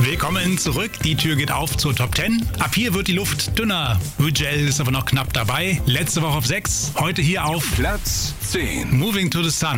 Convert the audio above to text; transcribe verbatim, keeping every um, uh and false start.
Willkommen zurück. Die Tür geht auf zur Top zehn. Ab hier wird die Luft dünner. Ugel ist aber noch knapp dabei. Letzte Woche auf sechs, heute hier auf Platz zehn. Moving to the Sun.